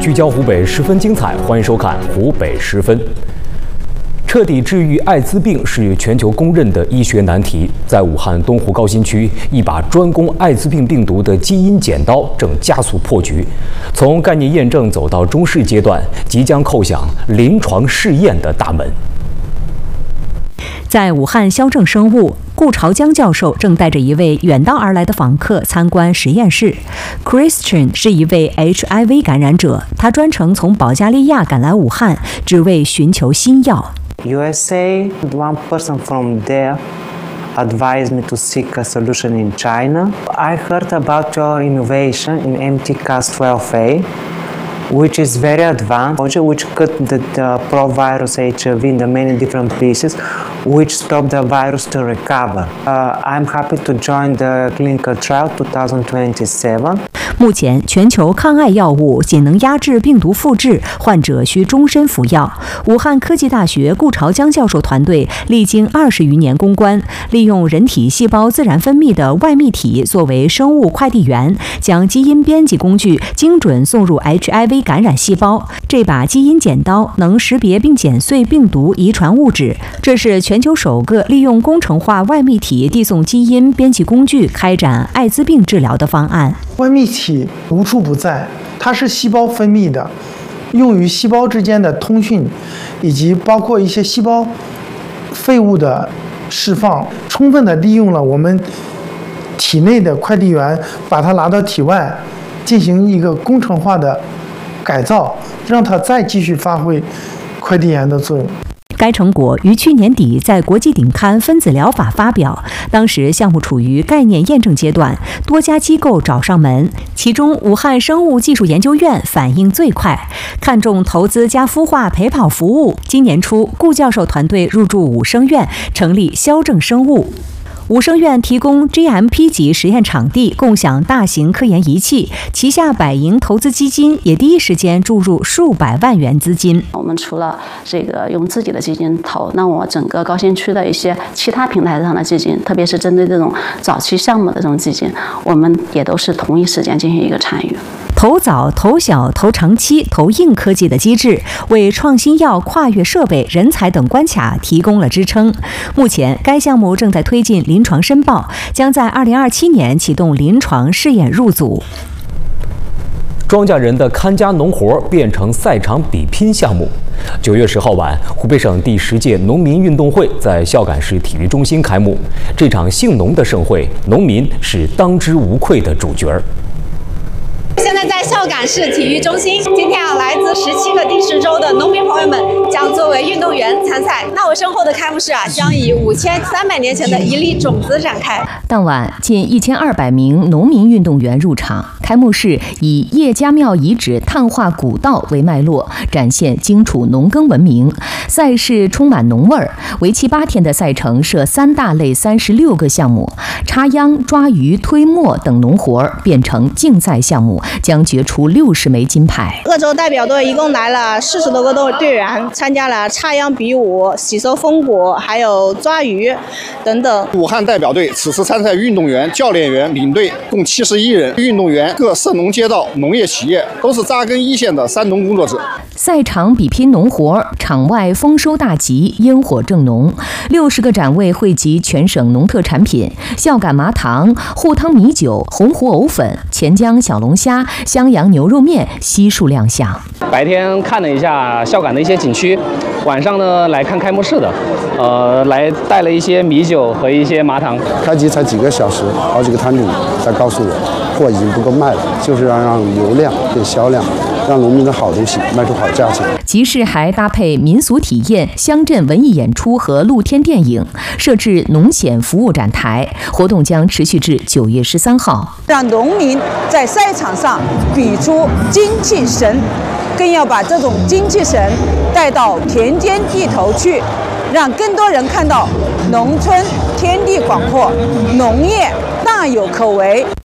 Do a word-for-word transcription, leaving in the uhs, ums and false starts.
聚焦湖北，十分精彩，欢迎收看湖北十分。彻底治愈艾滋病是全球公认的医学难题。在武汉东湖高新区，一把专攻艾滋病病毒的基因剪刀正加速破局，从概念验证走到中试阶段，即将叩响临床试验的大门。 在武汉肖正生物，顾朝江教授正带着一位远道而来的访客参观实验室。Christian 是一位 H I V 感染者，他专程从保加利亚赶来武汉，只为寻求新药。 U S A, one person from there advised me to seek a solution in China. I heard about your innovation in M T C A S twelve A, which is very advanced, which cut the, the pro-virus H I V in the many different pieces, which stop the virus to recover. Uh, I'm happy to join the clinical trial twenty twenty-seven. 目前，全球抗艾药物仅能压制病毒复制，患者需终身服药。武汉科技大学顾朝江教授团队历经二十余年攻关，利用人体细胞自然分泌的外泌体作为生物快递员，将基因编辑工具精准送入 H I V 感染细胞。这把基因剪刀能识别并剪碎病毒遗传物质，这是全球首个利用工程化外泌体递送基因编辑工具开展艾滋病治疗的方案。 外泌体无处不在，它是细胞分泌的，用于细胞之间的通讯，以及包括一些细胞废物的释放，充分的利用了我们体内的快递员，把它拿到体外，进行一个工程化的改造，让它再继续发挥快递员的作用。 该成果于去年底在国际顶刊《分子疗法》发表，当时项目处于概念验证阶段，多家机构找上门，其中武汉生物技术研究院反应最快，看重投资加孵化陪跑服务。今年初，顾教授团队入驻武生院，成立肖正生物。 武生院提供 G M P 级实验场地，共享大型科研仪器，旗下百盈投资基金也第一时间注入数百万元资金。 我们除了这个用自己的基金投，那我整个高新区的一些其他平台上的基金，特别是针对这种早期项目的这种基金，我们也都是同一时间进行一个参与。 投早、投小、投长期、投硬科技的机制，为创新药跨越设备、人才等关卡提供了支撑。目前，该项目正在推进临床申报，将在二零二七年启动临床试验入组。 庄稼人的看家农活变成赛场比拼项目。九月十号晚，湖北省第十届农民运动会在孝感市体育中心开幕。这场姓农的盛会，农民是当之无愧的主角。 现在在孝感市体育中心，今天啊，来自十七个地市州的农民朋友们将作为运动员参赛。那我身后的开幕式啊，将以五千三百年前的一粒种子展开。 当晚，近一千二百名农民运动员入场。开幕式以叶家庙遗址碳化古道为脉络，展现荆楚农耕文明。赛事充满农味儿。为期八天的赛程设三大类三十六个项目，插秧、抓鱼、推磨等农活变成竞赛项目。 将决出六十枚金牌。 鄂州代表队一共来了四十多个队队员，参加了插秧比武、洗收风谷，还有抓鱼等等。 武汉代表队此次参赛运动员、教练员、领队共七十一人，运动员各涉农街道、农业企业，都是扎根一线的三农工作者。 赛场比拼农活，场外丰收大吉，烟火正浓。六十个展位汇集全省农特产品，孝感麻糖、沪汤米酒、洪湖藕粉、钱江小龙虾。 襄阳牛肉面悉数亮相。 白天看了一下孝感的一些景区，晚上呢来看开幕式的，呃，来带了一些米酒和一些麻糖。 开机才几个小时，好几个摊主才告诉我，货已经不够卖了，就是要让流量变销量，让农民的好东西卖出好价钱。 集市还搭配民俗体验、乡镇文艺演出和露天电影，设置农险服务展台。活动将持续至九月十三号， 让农民在赛场上比出精气神，更要把这种精气神带到田间地头去，让更多人看到农村天地广阔，农业大有可为。